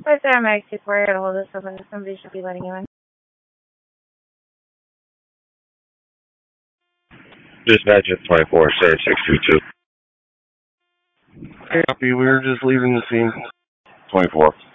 Right there, I'm actually for a hold of someone. Somebody should be letting you in. Dispatch at 24, sir, 622. Hey, copy. We were just leaving the scene. 24.